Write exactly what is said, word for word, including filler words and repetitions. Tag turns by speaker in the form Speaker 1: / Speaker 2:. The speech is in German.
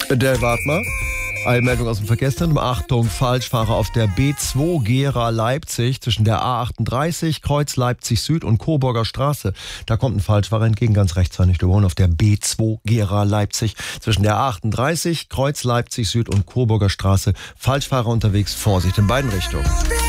Speaker 1: Der wart mal. Eilmeldung aus dem Verkehrszentrum. Achtung, Falschfahrer auf der B zwei Gera-Leipzig zwischen der A achtunddreißig, Kreuz Leipzig Süd und Coburger Straße. Da kommt ein Falschfahrer entgegen, ganz rechts war nicht überholen, auf der B zwei Gera-Leipzig zwischen der A achtunddreißig, Kreuz Leipzig Süd und Coburger Straße. Falschfahrer unterwegs, Vorsicht in beiden Richtungen.